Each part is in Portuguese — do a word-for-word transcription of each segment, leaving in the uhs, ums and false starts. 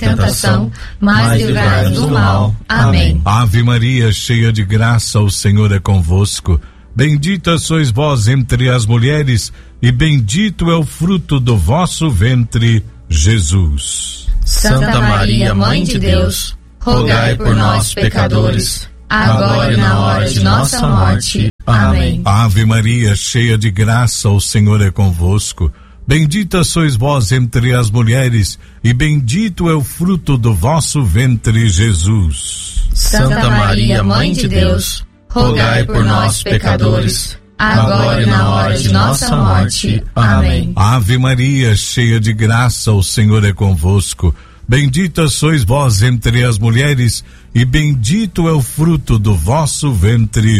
tentação, mas livrai-nos do mal. Amém. Ave Maria, cheia de graça, o Senhor é convosco. Bendita sois vós entre as mulheres, e bendito é o fruto do vosso ventre, Jesus. Santa Maria, Mãe de Deus, rogai por nós, pecadores, agora e na hora de nossa morte. Amém. Ave Maria, cheia de graça, o Senhor é convosco. Bendita sois vós entre as mulheres, e bendito é o fruto do vosso ventre, Jesus. Santa Maria, Mãe de Deus, rogai por nós, pecadores, agora e na hora de nossa morte. Amém. Ave Maria, cheia de graça, o Senhor é convosco. Bendita sois vós entre as mulheres, e bendito é o fruto do vosso ventre,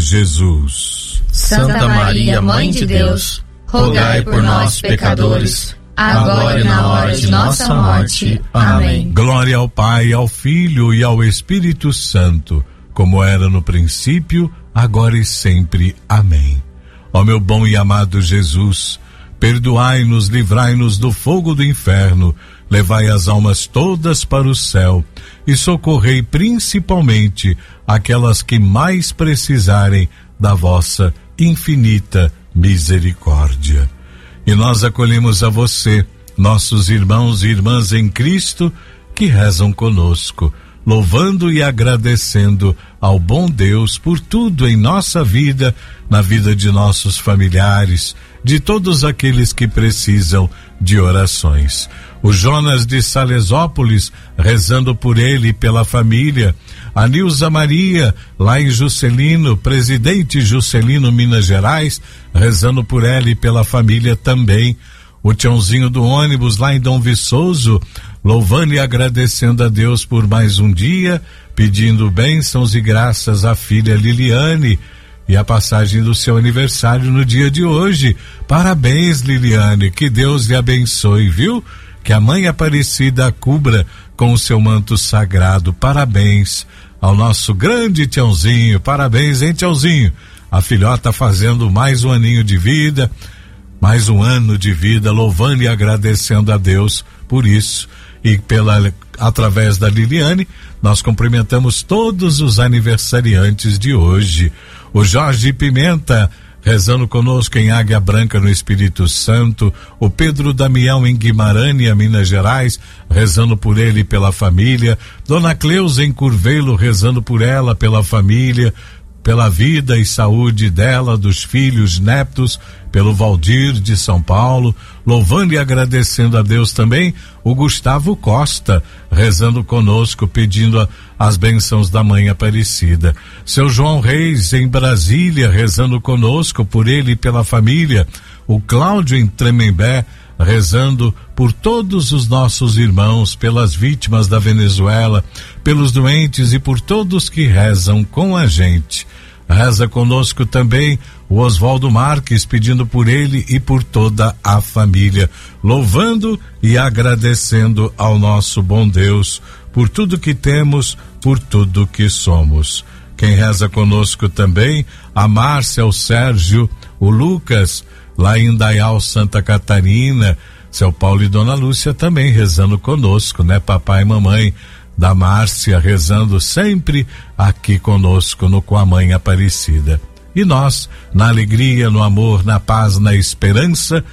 Jesus. Santa Maria, Mãe de Deus, rogai por nós, pecadores, agora e na hora de nossa morte. Amém. Glória ao Pai, ao Filho e ao Espírito Santo, como era no princípio, agora e sempre. Amém. Ó meu bom e amado Jesus, perdoai-nos, livrai-nos do fogo do inferno, levai as almas todas para o céu e socorrei principalmente aquelas que mais precisarem da vossa infinita misericórdia. E nós acolhemos a você, nossos irmãos e irmãs em Cristo, que rezam conosco, louvando e agradecendo ao bom Deus por tudo em nossa vida, na vida de nossos familiares, de todos aqueles que precisam de orações. O Jonas de Salesópolis, rezando por ele e pela família. A Nilza Maria, lá em Juscelino, presidente Juscelino, Minas Gerais, rezando por ela e pela família também. O Tiãozinho do ônibus, lá em Dom Viçoso, louvando e agradecendo a Deus por mais um dia, pedindo bênçãos e graças à filha Liliane e a passagem do seu aniversário no dia de hoje. Parabéns, Liliane, que Deus lhe abençoe, viu? Que a Mãe Aparecida a cubra com o seu manto sagrado. Parabéns ao nosso grande Tiãozinho, parabéns, hein, Tiãozinho? A filhota fazendo mais um aninho de vida, mais um ano de vida, louvando e agradecendo a Deus por isso. E pela, através da Liliane, nós cumprimentamos todos os aniversariantes de hoje. O Jorge Pimenta, rezando conosco em Águia Branca, no Espírito Santo. O Pedro Damião em Guimarães, Minas Gerais, rezando por ele e pela família. Dona Cleusa em Curvelo, rezando por ela, pela família, pela vida e saúde dela, dos filhos, netos, pelo Valdir de São Paulo, louvando e agradecendo a Deus também. O Gustavo Costa, rezando conosco, pedindo a, as bênçãos da Mãe Aparecida. Seu João Reis em Brasília, rezando conosco, por ele e pela família. O Cláudio em Tremembé, rezando por todos os nossos irmãos, pelas vítimas da Venezuela, pelos doentes e por todos que rezam com a gente. Reza conosco também o Oswaldo Marques, pedindo por ele e por toda a família, louvando e agradecendo ao nosso bom Deus por tudo que temos, por tudo que somos. Quem reza conosco também, a Márcia, o Sérgio, o Lucas, lá em Indaial, Santa Catarina, seu Paulo e Dona Lúcia também rezando conosco, né? Papai e mamãe da Márcia rezando sempre aqui conosco no Com a Mãe Aparecida. E nós, na alegria, no amor, na paz, na esperança,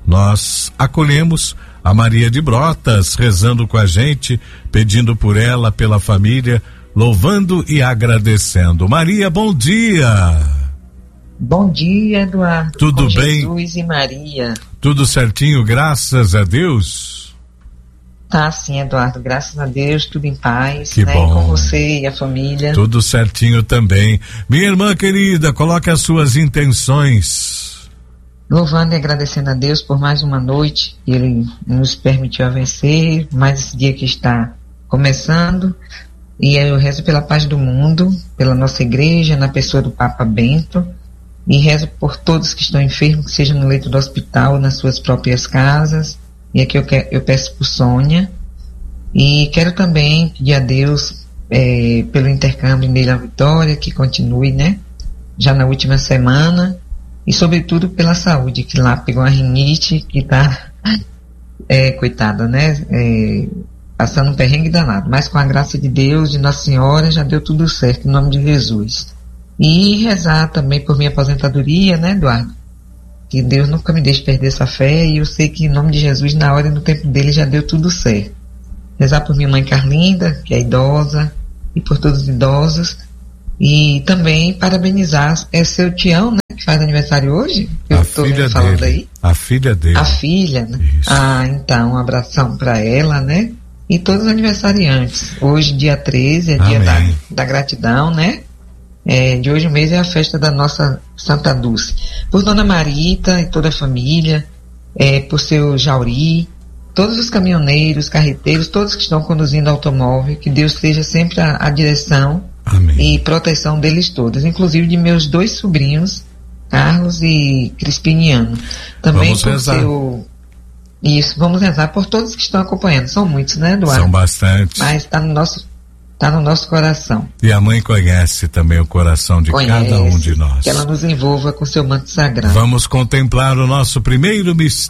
nós acolhemos a Maria de Brotas rezando com a gente, pedindo por ela, pela família, louvando e agradecendo. Maria, bom dia! Bom dia, Eduardo. Tudo com bem? Jesus e Maria. Tudo certinho, graças a Deus? Tá sim, Eduardo, graças a Deus, tudo em paz, que né? Bom. E com você e a família. Tudo certinho também. Minha irmã querida, coloque as suas intenções. Louvando e agradecendo a Deus por mais uma noite que Ele nos permitiu a vencer, mais esse dia que está começando. E eu rezo pela paz do mundo, pela nossa igreja, na pessoa do Papa Bento. E rezo por todos que estão enfermos, que sejam no leito do hospital, nas suas próprias casas. E aqui eu, quero, eu peço por Sônia. E quero também pedir a Deus é, pelo intercâmbio nele a Vitória, que continue, né? Já na última semana. E sobretudo pela saúde, que lá pegou a rinite, que tá, é, coitada, né? É, passando um perrengue danado, mas com a graça de Deus, de Nossa Senhora, já deu tudo certo, em nome de Jesus. E rezar também por minha aposentadoria, né, Eduardo? Que Deus nunca me deixe perder essa fé, e eu sei que em nome de Jesus, na hora e no tempo dele, já deu tudo certo. Rezar por minha mãe Carlinda, que é idosa, e por todos os idosos, e também parabenizar, é seu Tião, né, que faz aniversário hoje? Eu a tô filha falando dele. aí. A filha dele. A filha, né? Isso. Ah, então, um abração para ela, né? E todos os aniversariantes. Hoje, dia treze, é dia da, da gratidão, né? É, de hoje mesmo é a festa da nossa Santa Dulce. Por Dona Marita e toda a família, é, por seu Jauri, todos os caminhoneiros, carreteiros, todos que estão conduzindo automóvel, que Deus seja sempre a, a direção Amém. E proteção deles todos, inclusive de meus dois sobrinhos, Carlos e Crispiniano. Também vamos por rezar. seu... Isso, vamos rezar por todos que estão acompanhando. São muitos, né, Eduardo? São bastantes. Mas está no nosso, tá no nosso coração. E a mãe conhece também o coração de Conhece, cada um de nós. Que ela nos envolva com seu manto sagrado. Vamos contemplar o nosso primeiro mistério.